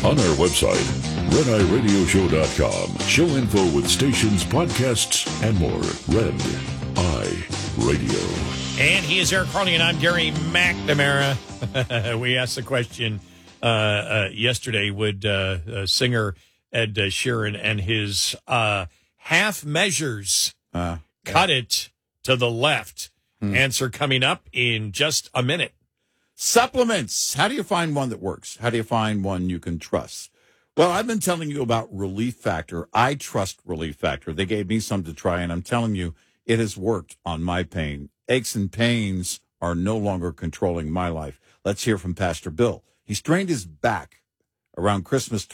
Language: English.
On our website, RedEyeRadioShow.com. Show info with stations, podcasts, and more. Red Eye Radio. And he is Eric Carly, and I'm Gary McNamara. We asked the question yesterday, would singer Ed Sheeran and his half measures cut it to the left? Answer coming up in just a minute. Supplements. How do you find one that works? How do you find one you can trust? Well, I've been telling you about Relief Factor. I trust Relief Factor. They gave me some to try, and I'm telling you, it has worked on my pain. Aches and pains are no longer controlling my life. Let's hear from Pastor Bill. He strained his back around Christmas